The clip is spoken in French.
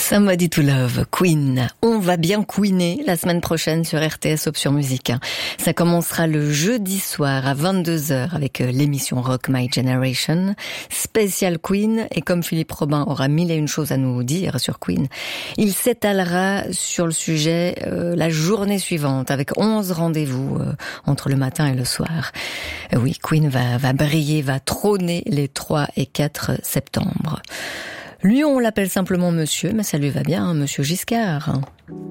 Somebody to Love, Queen. On va bien queener la semaine prochaine sur RTS Option Musique. Ça commencera le jeudi soir à 22h avec l'émission Rock My Generation, spécial Queen. Et comme Philippe Robin aura mille et une choses à nous dire sur Queen, il s'étalera sur le sujet la journée suivante avec 11 rendez-vous entre le matin et le soir. Oui, Queen va briller, va trôner les 3 et 4 septembre. Lui, on l'appelle simplement monsieur, mais ça lui va bien, monsieur Giscard.